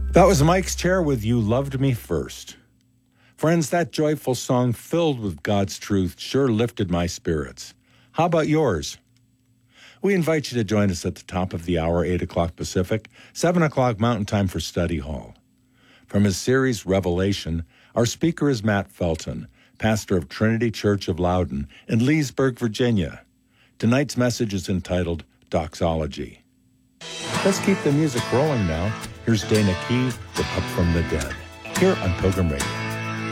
That was Mike's Chair with You Loved Me First. Friends, that joyful song filled with God's truth sure lifted my spirits. How about yours? We invite you to join us at the top of the hour, 8 o'clock Pacific, 7 o'clock Mountain Time for Study Hall. From his series Revelation, our speaker is Matt Felton, pastor of Trinity Church of Loudon in Leesburg, Virginia. Tonight's message is entitled Doxology. Let's keep the music rolling now. Here's Dana Key with Up From the Dead, here on Pilgrim Radio.